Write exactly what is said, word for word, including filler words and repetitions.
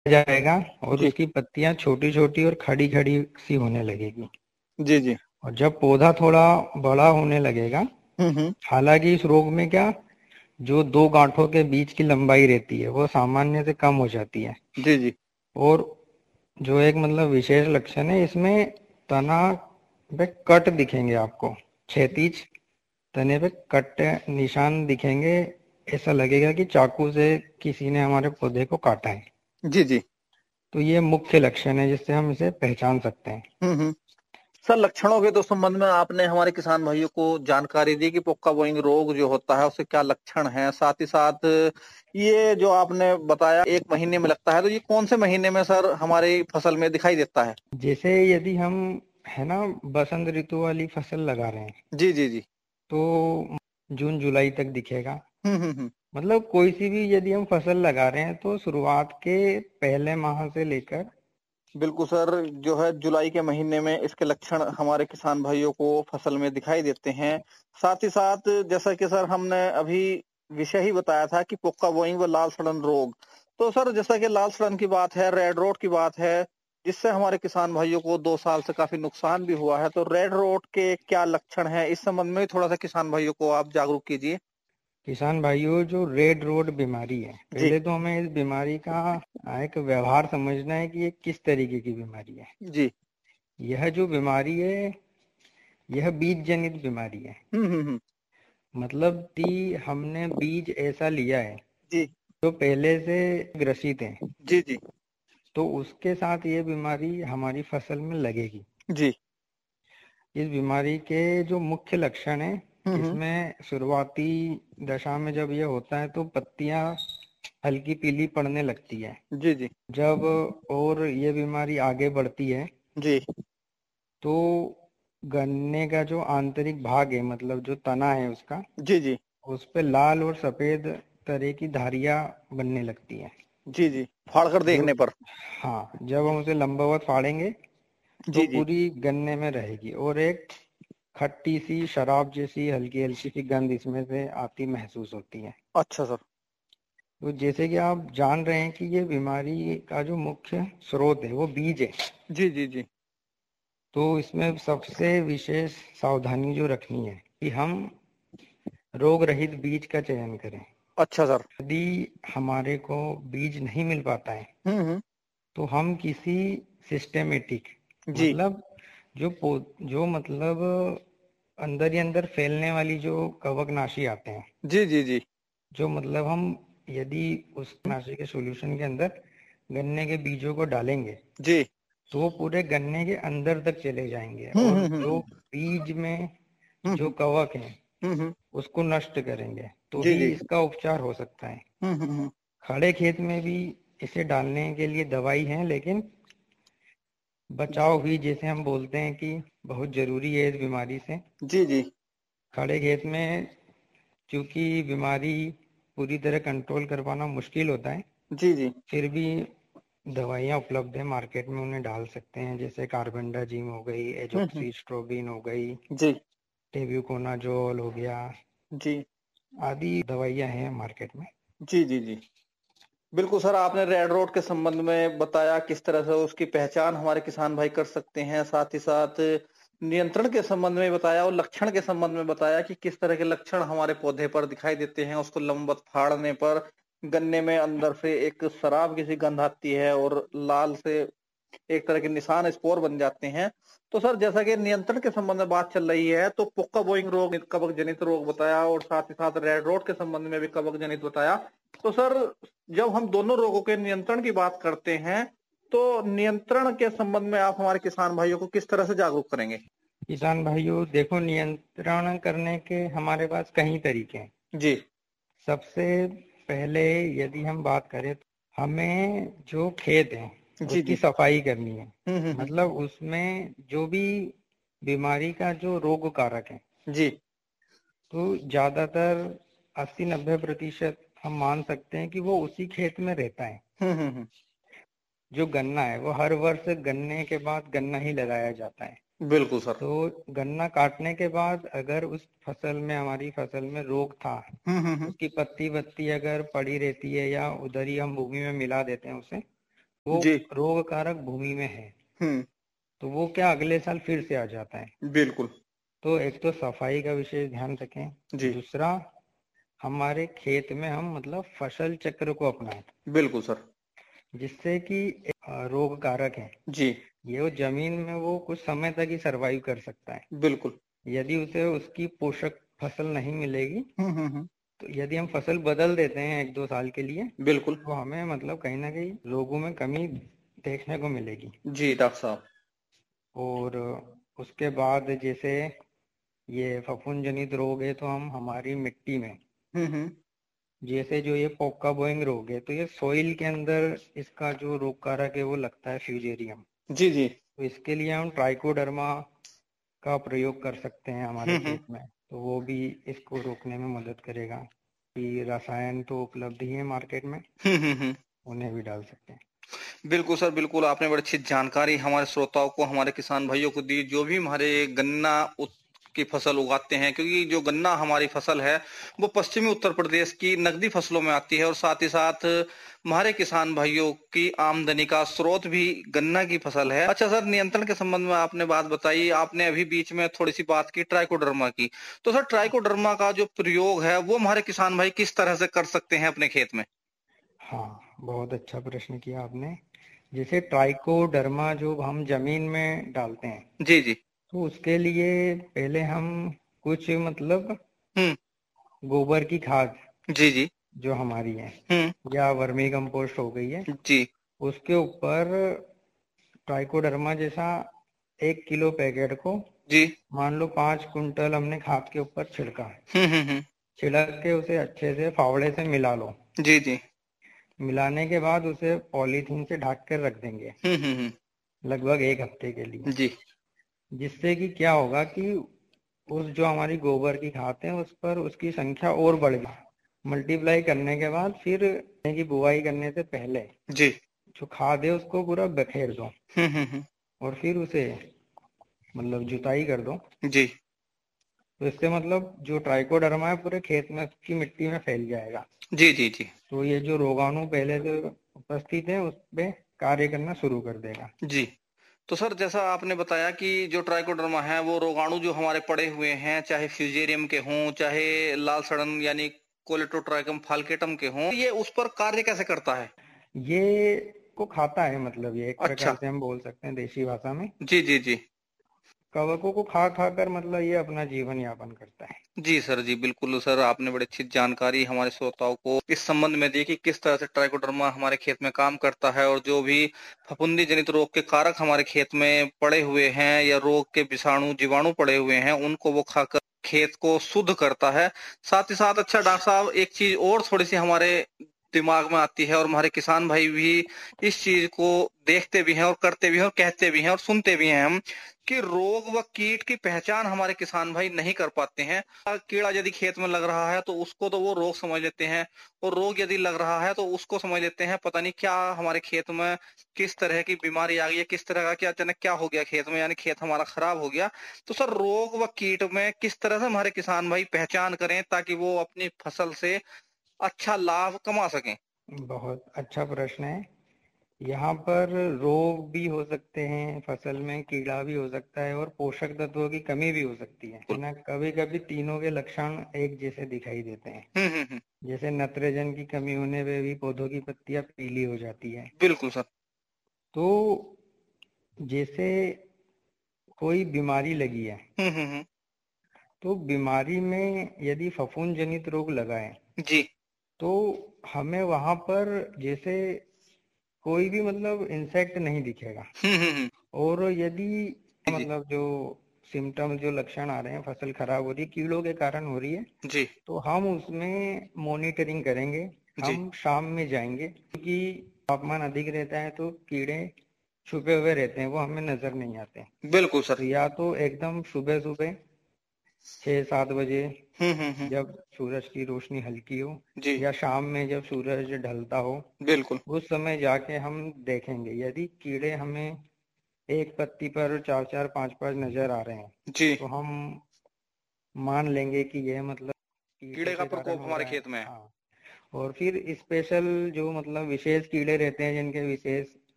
जाएगा और जी उसकी पत्तियां छोटी छोटी और खड़ी खड़ी सी होने लगेगी। जी जी। और जब पौधा थोड़ा बड़ा होने लगेगा, हम्म हम्म। हालांकि इस रोग में क्या, जो दो गांठों के बीच की लंबाई रहती है वो सामान्य से कम हो जाती है। जी जी और जो एक मतलब विशेष लक्षण है इसमें, तना पे कट दिखेंगे आपको, क्षैतिज तने पे कट निशान दिखेंगे। ऐसा लगेगा कि चाकू से किसी ने हमारे पौधे को काटा है। जी जी। तो ये मुख्य लक्षण है जिससे हम इसे पहचान सकते हैं। हम्म हम्म। सर, लक्षणों के तो संबंध में आपने हमारे किसान भाइयों को जानकारी दी कि पोक्का बोइंग रोग जो होता है उसके क्या लक्षण हैं, साथ ही साथ ये जो आपने बताया एक महीने में लगता है, तो ये कौन से महीने में सर हमारी फसल में दिखाई देता है? जैसे यदि हम, है ना, बसंत ऋतु वाली फसल लगा रहे हैं जी जी जी। तो जून जुलाई तक दिखेगा। हम्म हम्म हम्म। मतलब कोई सी भी यदि हम फसल लगा रहे हैं तो शुरुआत के पहले माह से लेकर। बिल्कुल सर, जो है जुलाई के महीने में इसके लक्षण हमारे किसान भाइयों को फसल में दिखाई देते हैं। साथ ही साथ जैसा कि सर हमने अभी विषय ही बताया था कि पोक्का बोइंग व लाल सड़न रोग, तो सर जैसा कि लाल सड़न की बात है, रेड रोट की बात है, जिससे हमारे किसान भाइयों को दो साल से काफी नुकसान भी हुआ है, तो रेड रोट के क्या लक्षण है, इस संबंध में थोड़ा सा किसान भाइयों को आप जागरूक कीजिए। किसान भाइयों, जो रेड रोड बीमारी है, जी पहले तो हमें इस बीमारी का एक व्यवहार समझना है कि ये किस तरीके की बीमारी है। जी। यह जो बीमारी है, यह बीज जनित बीमारी है। हम्म हम्म हम्म। मतलब कि हमने बीज ऐसा लिया है जी जो पहले से ग्रसित है, जी जी तो उसके साथ ये बीमारी हमारी फसल में लगेगी। जी। इस बीमारी के जो मुख्य लक्षण है, हम्म हम्म। इसमें शुरुआती दशा में जब ये होता है तो पत्तियां हल्की पीली पड़ने लगती है। जी जी जब और ये बीमारी आगे बढ़ती है जी तो गन्ने का जो आंतरिक भाग है, मतलब जो तना है उसका, जी जी उस पे लाल और सफेद तरह की धारियां बनने लगती हैं। जी जी। फाड़ कर जो, देखने पर। हाँ, जब हम उसे लंबवत फाड़ेंगे तो जी जी। पूरी गन्ने में रहेगी और एक खट्टी सी शराब जैसी हल्की हल्की सी गंध इसमें से आती महसूस होती है। अच्छा सर। तो जैसे कि आप जान रहे हैं कि ये बीमारी का जो मुख्य स्रोत है वो बीज है। जी जी जी। तो इसमें सबसे विशेष सावधानी जो रखनी है कि हम रोग रहित बीज का चयन करें। अच्छा सर। यदि हमारे को बीज नहीं मिल पाता है हम्म हम्म। तो हम किसी सिस्टेमेटिक, जी मतलब जो पौ जो मतलब अंदर ही अंदर फैलने वाली जो कवकनाशी आते हैं, जी जी जी। जो मतलब हम यदि उस नाशी के सॉल्यूशन के अंदर गन्ने के बीजों को डालेंगे जी। तो वो पूरे गन्ने के अंदर तक चले जाएंगे हम्म और हम्म जो हम्म बीज में हम्म जो हम्म कवक है हम्म हम्म। उसको नष्ट करेंगे, तो जी ही जी। इसका उपचार हो सकता है। हम्म हम्म हम्म। खड़े खेत में भी इसे डालने के लिए दवाई है, लेकिन बचाव भी, जैसे हम बोलते हैं, कि बहुत जरूरी है इस बीमारी से। जी जी खड़े खेत में क्योंकि बीमारी पूरी तरह कंट्रोल कर पाना मुश्किल होता है, जी जी। फिर भी दवाइयाँ उपलब्ध है मार्केट में, उन्हें डाल सकते हैं। जैसे कार्बेंडाजिम हो गई, हम्म हम्म। एजोक्सिस्ट्रोबिन हो गई, जी टेब्यूकोनाजोल हो गया, जी आदि दवाइयाँ हैं मार्केट में। जी जी जी। बिल्कुल सर, आपने रेड रोड के संबंध में बताया किस तरह से उसकी पहचान हमारे किसान भाई कर सकते हैं, साथ ही साथ नियंत्रण के संबंध में बताया और लक्षण के संबंध में बताया कि किस तरह के लक्षण हमारे पौधे पर दिखाई देते हैं। उसको लंबवत फाड़ने पर गन्ने में अंदर से एक शराब की सी गंध आती है और लाल से एक तरह के निशान स्पोर बन जाते हैं। तो सर जैसा कि नियंत्रण के संबंध में बात चल रही है, तो पुक्का बोइंग रोग कवक जनित रोग बताया और साथ ही साथ रेड रोड के संबंध में भी कवक जनित बताया। तो सर जब हम दोनों रोगों के नियंत्रण की बात करते हैं, तो नियंत्रण के संबंध में आप हमारे किसान भाइयों को किस तरह से जागरूक करेंगे? किसान भाइयों, देखो, नियंत्रण करने के हमारे पास कई तरीके हैं। जी सबसे पहले यदि हम बात करें तो हमें जो खेत है जी उसकी जी। सफाई करनी है। हम्म हम्म हम्म। मतलब उसमें जो भी बीमारी का जो रोग कारक है, जी। तो ज्यादातर अस्सी नब्बे प्रतिशत हम मान सकते हैं कि वो उसी खेत में रहता है। हम्म हम्म हम्म। जो गन्ना है वो हर वर्ष गन्ने के बाद गन्ना ही लगाया जाता है। बिल्कुल सर। तो गन्ना काटने के बाद अगर उस फसल में, हमारी फसल में रोग था, हम्म हम्म हम्म। उसकी पत्ती वत्ती अगर पड़ी रहती है या उधर ही हम भूमि में मिला देते हैं उसे, वो जी। रोग कारक भूमि में है, हम्म। तो वो क्या अगले साल फिर से आ जाता है। बिल्कुल। तो एक तो सफाई का विशेष ध्यान रखें, जी। दूसरा हमारे खेत में हम मतलब फसल चक्र को अपनाएं, बिल्कुल सर। जिससे कि अ, रोग कारक है जी। ये वो जमीन में वो कुछ समय तक ही सरवाइव कर सकता है। बिल्कुल। यदि उसे उसकी पोषक फसल नहीं मिलेगी, हम्म हम्म हम्म। तो यदि हम फसल बदल देते हैं एक दो साल के लिए, बिल्कुल। तो हमें मतलब कहीं ना कहीं रोगों में कमी देखने को मिलेगी। जी डॉक्टर साहब। और उसके बाद जैसे ये फफूंद जनित रोग है, तो हम हमारी मिट्टी में हम्म हम्म। जैसे जो ये पोका बोइंग रोग है, तो ये सोइल के अंदर इसका जो रोग कारक है वो लगता है फ्यूजेरियम। जी जी। तो इसके लिए हम ट्राइकोडर्मा का प्रयोग कर सकते हैं हमारे हम्म हम्म खेत में, तो वो भी इसको रोकने में मदद करेगा। कि रसायन तो उपलब्ध ही है मार्केट में, हम्म हम्म हम्म। उन्हें भी डाल सकते हैं। बिल्कुल सर, बिल्कुल आपने बड़ी अच्छी जानकारी हमारे श्रोताओं को, हमारे किसान भाइयों को दी, जो भी हमारे गन्ना उत- की फसल उगाते हैं, क्योंकि जो गन्ना हमारी फसल है वो पश्चिमी उत्तर प्रदेश की नकदी फसलों में आती है और साथ ही साथ हमारे किसान भाइयों की आमदनी का स्रोत भी गन्ना की फसल है। अच्छा सर, नियंत्रण के संबंध में आपने बात बताई, आपने अभी बीच में थोड़ी सी बात की ट्राइकोडर्मा की, तो सर ट्राइकोडर्मा का जो प्रयोग है वो हमारे किसान भाई किस तरह से कर सकते हैं अपने खेत में? हाँ, बहुत अच्छा प्रश्न किया आपने। जैसे ट्राइकोडर्मा जो हम जमीन में डालते हैं, जी जी। तो उसके लिए पहले हम कुछ मतलब हम्म। गोबर की खाद जी जी। जो हमारी है, हम्म। या वर्मी कंपोस्ट हो गई है, जी। उसके ऊपर ट्राइकोडर्मा जैसा एक किलो पैकेट को जी। मान लो पांच कुंटल हमने खाद के ऊपर छिड़का, हम्म हम्म हम्म। छिड़क के उसे अच्छे से फावड़े से मिला लो। जी जी। मिलाने के बाद उसे पॉलीथीन से ढक कर रख देंगे हम्म हम्म हम्म। लगभग एक हफ्ते के लिए। जी। जिससे कि क्या होगा कि उस जो हमारी गोबर की खाद है उस पर उसकी संख्या और बढ़ेगी। मल्टीप्लाई करने के बाद फिर की बुआई करने से पहले जी। जो खाद है उसको पूरा बखेर दो, हम्म हम्म हम्म। और फिर उसे मतलब जुताई कर दो। जी। तो इससे मतलब जो ट्राइकोडर्मा है पूरे खेत में की मिट्टी में फैल जाएगा। जी जी जी। तो ये जो रोगाणु पहले से उपस्थित है उस पे कार्य करना शुरू कर देगा। जी। तो सर जैसा आपने बताया कि जो ट्राइकोडर्मा है वो रोगाणु जो हमारे पड़े हुए हैं, चाहे फ्यूजेरियम के हों, चाहे लाल सड़न यानी कोलेटोट्राइकम फाल्केटम के हों, ये उस पर कार्य कैसे करता है? ये को खाता है, मतलब ये एक अच्छा। प्रकार से हम बोल सकते हैं देशी भाषा में, जी जी जी। कवकों को खा खा कर मतलब ये अपना जीवन यापन करता है। जी सर, जी बिल्कुल सर, आपने बड़ी अच्छी जानकारी हमारे श्रोताओं को इस संबंध में दी कि किस तरह से ट्राइकोडर्मा हमारे खेत में काम करता है और जो भी फफूंदी जनित रोग के कारक हमारे खेत में पड़े हुए हैं या रोग के विषाणु जीवाणु पड़े हुए हैं उनको वो खाकर खेत को शुद्ध करता है। साथ ही साथ अच्छा डॉक्टर साहब, एक चीज और थोड़ी सी हमारे दिमाग में आती है और हमारे किसान भाई भी इस चीज को देखते भी हैं और करते भी हैं और कहते भी हैं और सुनते भी हैं हम, कि रोग व कीट की पहचान हमारे किसान भाई नहीं कर पाते हैं। कीड़ा यदि खेत में लग रहा है तो उसको तो वो रोग समझ लेते हैं, और रोग यदि लग रहा है तो उसको समझ लेते हैं पता नहीं क्या हमारे खेत में किस तरह की बीमारी आ गई है, किस तरह का क्या अचानक क्या हो गया खेत में, यानी खेत हमारा खराब हो गया। तो सर रोग व कीट में किस तरह से हमारे किसान भाई पहचान करें ताकि वो अपनी फसल से अच्छा लाभ कमा सकें? बहुत अच्छा प्रश्न है। यहाँ पर रोग भी हो सकते हैं, फसल में कीड़ा भी हो सकता है, और पोषक तत्वों की कमी भी हो सकती है है ना। कभी कभी तीनों के लक्षण एक जैसे दिखाई देते हैं। हम्म हम्म हम्म। जैसे नत्रजन की कमी होने पे भी पौधों की पत्तियां पीली हो जाती है। बिल्कुल सर। तो जैसे कोई बीमारी लगी है, हम्म हम्म हम्म। तो बीमारी में यदि फफूंद जनित रोग लगा है, जी। तो हमें वहां पर जैसे कोई भी मतलब इंसेक्ट नहीं दिखेगा। हम्म हम्म हम्म। और यदि जी जी। मतलब जो सिम्टम जो लक्षण आ रहे हैं, फसल खराब हो रही है कीड़ों के कारण हो रही है, जी तो हम उसमें मॉनिटरिंग करेंगे। जी। हम शाम में जाएंगे, क्योंकि तापमान अधिक रहता है तो कीड़े छुपे हुए रहते हैं, वो हमें नजर नहीं आते। बिल्कुल तो सर। या तो एकदम सुबह सुबह छः सात बजे हम्म हम्म हम्म। जब सूरज की रोशनी हल्की हो, जी। या शाम में जब सूरज ढलता हो, बिल्कुल। उस समय जाके हम देखेंगे। यदि कीड़े हमें एक पत्ती पर चार चार पांच पांच नजर आ रहे हैं, जी। तो हम मान लेंगे कि यह मतलब कीटों कीड़े का के कारण प्रकोप हो हमारे रहा है। खेत में है। हाँ, और फिर स्पेशल जो मतलब विशेष कीड़े रहते हैं जिनके विशेष